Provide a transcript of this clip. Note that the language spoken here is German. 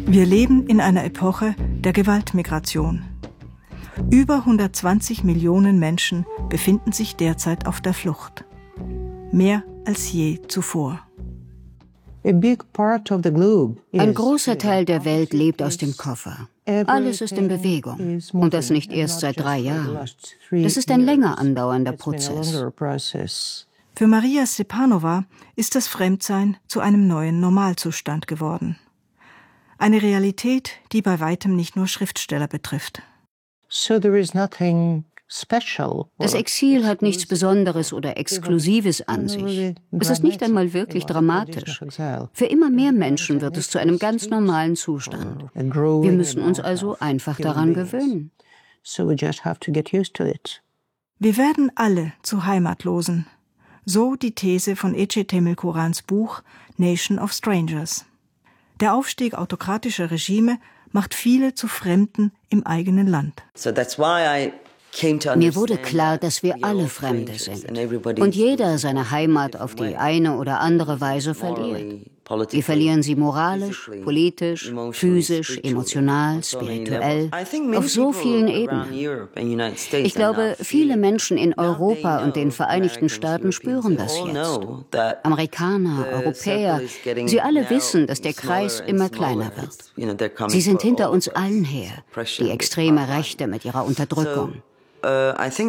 Wir leben in einer Epoche der Gewaltmigration. Über 120 Millionen Menschen befinden sich derzeit auf der Flucht. Mehr als je zuvor. Ein großer Teil der Welt lebt aus dem Koffer. Alles ist in Bewegung. Und das nicht erst seit 3 Jahren. Das ist ein länger andauernder Prozess. Für Maria Stepanova ist das Fremdsein zu einem neuen Normalzustand geworden. Eine Realität, die bei weitem nicht nur Schriftsteller betrifft. Das Exil hat nichts Besonderes oder Exklusives an sich. Es ist nicht einmal wirklich dramatisch. Für immer mehr Menschen wird es zu einem ganz normalen Zustand. Wir müssen uns also einfach daran gewöhnen. Wir werden alle zu Heimatlosen. So die These von Ece Temelkurans Buch Nation of Strangers. Der Aufstieg autokratischer Regime macht viele zu Fremden im eigenen Land. Mir wurde klar, dass wir alle Fremde sind und jeder seine Heimat auf die eine oder andere Weise verliert. Wir verlieren sie moralisch, politisch, physisch, emotional, spirituell, auf so vielen Ebenen. Ich glaube, viele Menschen in Europa und den Vereinigten Staaten spüren das jetzt. Amerikaner, Europäer, sie alle wissen, dass der Kreis immer kleiner wird. Sie sind hinter uns allen her, die extreme Rechte mit ihrer Unterdrückung.